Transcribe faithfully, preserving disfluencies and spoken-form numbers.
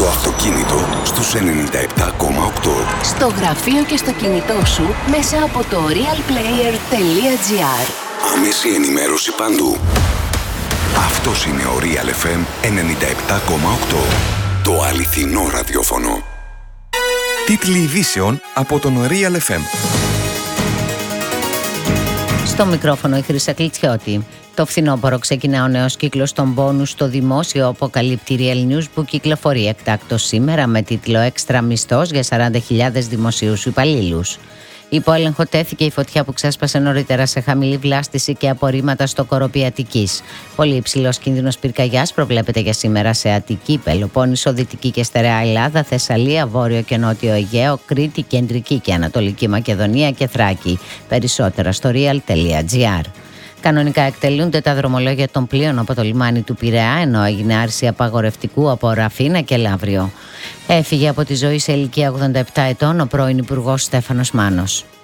Στο αυτοκίνητο στους ενενήντα επτά κόμμα οκτώ. Στο γραφείο και στο κινητό σου μέσα από το realplayer τελεία gr. Άμεση ενημέρωση παντού. Αυτός είναι ο Real εφ εμ ενενήντα επτά κόμμα οκτώ. Το αληθινό ραδιόφωνο. Τίτλοι ειδήσεων από τον Real εφ εμ. Στο μικρόφωνο η Χρύσα Κλιτσιώτη. Το φθινόπωρο ξεκινά ο νέος κύκλος των μπόνους στο δημόσιο, αποκαλύπτει Real News, που κυκλοφορεί εκτάκτως σήμερα με τίτλο «Έξτρα μισθός για σαράντα χιλιάδες δημοσίους υπαλλήλους». Υπό έλεγχο τέθηκε η φωτιά που ξέσπασε νωρίτερα σε χαμηλή βλάστηση και απορρίμματα στο Κοροπή Αττικής. Πολύ υψηλός κίνδυνος πυρκαγιάς προβλέπεται για σήμερα σε Αττική, Πελοπόννησο, Δυτική και Στερεά Ελλάδα, Θεσσαλία, Βόρειο και Νότιο Αιγαίο, Κρήτη, Κεντρική και Ανατολική Μακεδονία και Θράκη. Περισσότερα στο real τελεία gr. Κανονικά εκτελούνται τα δρομολόγια των πλοίων από το λιμάνι του Πειραιά, ενώ έγινε άρση απαγορευτικού από Ραφίνα και Λαύριο. Έφυγε από τη ζωή σε ηλικία ογδόντα επτά ετών ο πρώην Υπουργός Στέφανος Μάνος.